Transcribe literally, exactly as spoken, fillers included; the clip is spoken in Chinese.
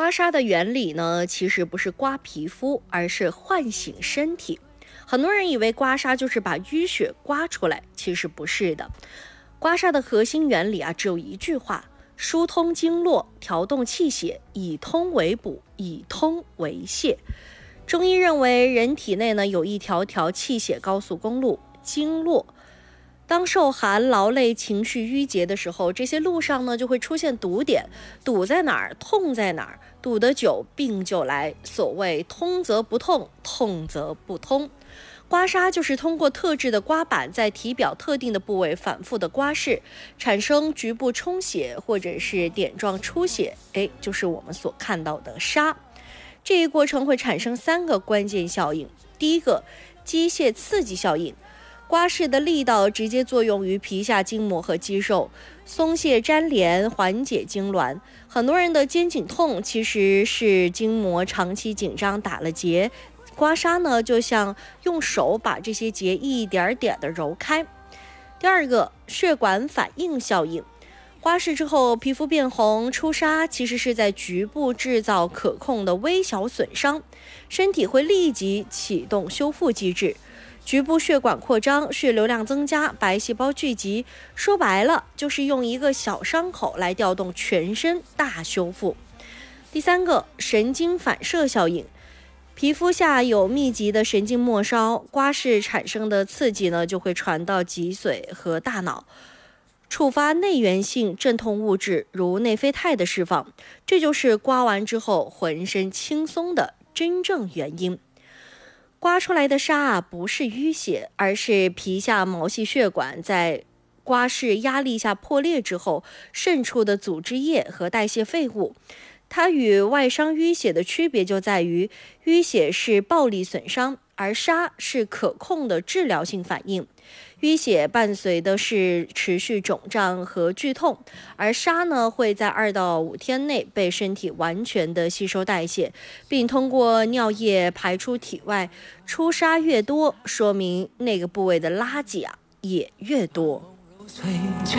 刮痧的原理呢，其实不是刮皮肤，而是唤醒身体。很多人以为刮痧就是把淤血刮出来，其实不是的。刮痧的核心原理啊，只有一句话：疏通经络，调动气血，以通为补，以通为泻。中医认为，人体内呢有一条条气血高速公路——经络。当受寒、劳累、情绪郁结的时候，这些路上呢就会出现堵点，堵在哪儿，痛在哪儿，堵得久，病就来。所谓通则不痛，痛则不通。刮痧就是通过特制的刮板，在体表特定的部位反复的刮拭，产生局部充血或者是点状出血，哎，就是我们所看到的痧。这一过程会产生三个关键效应。第一个，机械刺激效应。刮拭的力道直接作用于皮下筋膜和肌肉，松懈粘连，缓解痉挛。很多人的肩颈痛其实是筋膜长期紧张打了结，刮痧呢就像用手把这些结一点点的揉开。第二个，血管反应效应。刮拭之后皮肤变红出痧，其实是在局部制造可控的微小损伤，身体会立即启动修复机制。局部血管扩张，血流量增加，白细胞聚集，说白了就是用一个小伤口来调动全身大修复。第三个，神经反射效应。皮肤下有密集的神经末梢，刮拭产生的刺激呢就会传到脊髓和大脑，触发内源性镇痛物质如内啡肽的释放，这就是刮完之后浑身轻松的真正原因。刮出来的痧啊，不是淤血，而是皮下毛细血管在刮拭压力下破裂之后渗出的组织液和代谢废物。它与外伤淤血的区别就在于，淤血是暴力损伤，而痧是可控的治疗性反应。淤血伴随的是持续肿胀和剧痛，而痧呢会在二到五天内被身体完全的吸收代谢，并通过尿液排出体外。出痧越多，说明那个部位的垃圾啊也越多。